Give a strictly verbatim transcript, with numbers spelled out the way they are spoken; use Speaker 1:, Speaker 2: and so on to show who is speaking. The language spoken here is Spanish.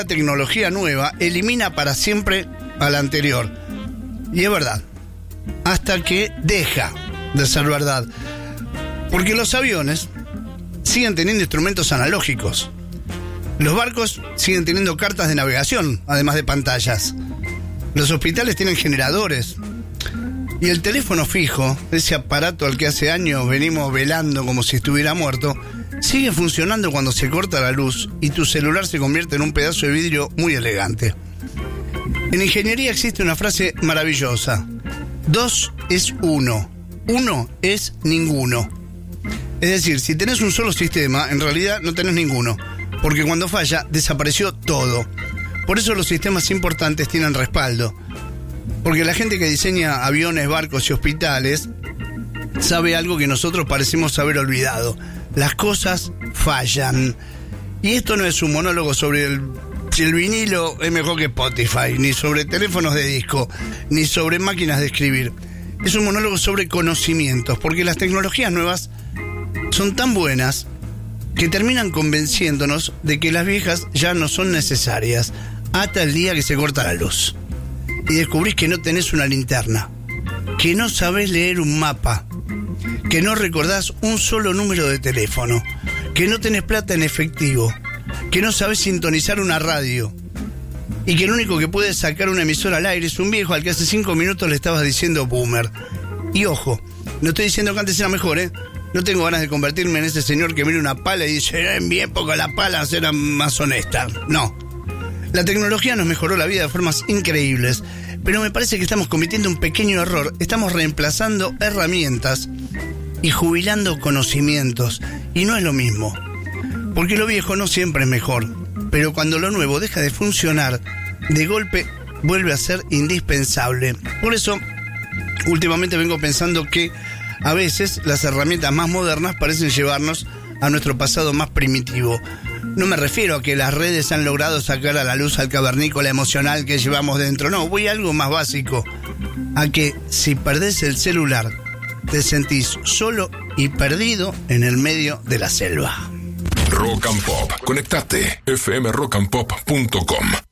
Speaker 1: tecnología nueva elimina para siempre a la anterior. Y es verdad, hasta que deja de ser verdad. Porque los aviones siguen teniendo instrumentos analógicos. Los barcos siguen teniendo cartas de navegación, además de pantallas. Los hospitales tienen generadores. Y el teléfono fijo, ese aparato al que hace años venimos velando como si estuviera muerto, sigue funcionando cuando se corta la luz y tu celular se convierte en un pedazo de vidrio muy elegante. En ingeniería existe una frase maravillosa. Dos es uno. Uno es ninguno. Es decir, si tenés un solo sistema, en realidad no tenés ninguno. Porque cuando falla, desapareció todo. Por eso los sistemas importantes tienen respaldo. Porque la gente que diseña aviones, barcos y hospitales sabe algo que nosotros parecemos haber olvidado. Las cosas fallan. Y esto no es un monólogo sobre el, si el vinilo es mejor que Spotify, ni sobre teléfonos de disco, ni sobre máquinas de escribir. Es un monólogo sobre conocimientos, porque las tecnologías nuevas son tan buenas que terminan convenciéndonos de que las viejas ya no son necesarias, hasta el día que se corta la luz. Y descubrís que no tenés una linterna, que no sabés leer un mapa, que no recordás un solo número de teléfono, que no tenés plata en efectivo, que no sabés sintonizar una radio, y que el único que puede sacar una emisora al aire es un viejo al que hace cinco minutos le estabas diciendo boomer. Y ojo, no estoy diciendo que antes era mejor, ¿eh? No tengo ganas de convertirme en ese señor que mira una pala y dice, en mi época las palas eran más honestas. No. La tecnología nos mejoró la vida de formas increíbles, pero me parece que estamos cometiendo un pequeño error. Estamos reemplazando herramientas y jubilando conocimientos, y no es lo mismo. Porque lo viejo no siempre es mejor, pero cuando lo nuevo deja de funcionar, de golpe vuelve a ser indispensable. Por eso, últimamente vengo pensando que a veces las herramientas más modernas parecen llevarnos a nuestro pasado más primitivo. No me refiero a que las redes han logrado sacar a la luz al cavernícola emocional que llevamos dentro. No, voy a algo más básico. A que si perdés el celular, te sentís solo y perdido en el medio de la selva.
Speaker 2: Rock and Pop. Conectate. f m rock and pop punto com